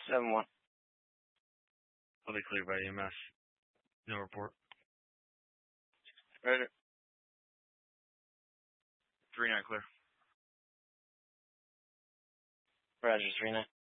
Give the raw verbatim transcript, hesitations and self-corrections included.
seven one. Fully cleared by E M S. No report. Roger. Three nine clear. Roger, three nine.